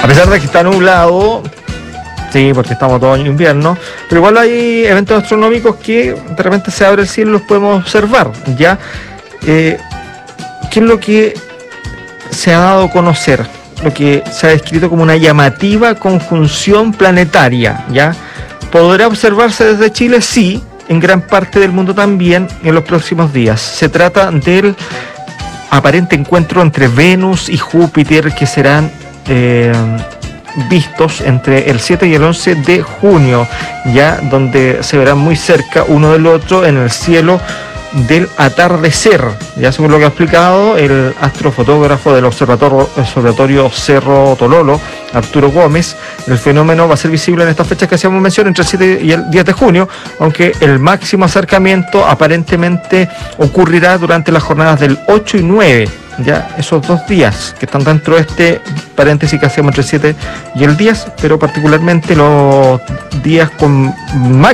pesar de que está nublado, sí, porque estamos todo en invierno, pero igual hay eventos astronómicos que de repente se abre el cielo y los podemos observar, ¿ya? ¿Qué es lo que se ha dado a conocer? Lo que se ha descrito como una llamativa conjunción planetaria, ¿ya? ¿Podrá observarse desde Chile? Sí, en gran parte del mundo también en los próximos días. Se trata del aparente encuentro entre Venus y Júpiter que serán vistos entre el 7 y el 11 de junio, ya donde se verán muy cerca uno del otro en el cielo del atardecer, ya según lo que ha explicado el astrofotógrafo del observatorio Cerro Tololo, Arturo Gómez. El fenómeno va a ser visible en estas fechas que hacíamos mención, entre el 7 y el 10 de junio, aunque el máximo acercamiento aparentemente ocurrirá durante las jornadas del 8 y 9, ya esos 2 días que están dentro de este paréntesis que hacemos entre el 7 y el 10, pero particularmente los días con máximo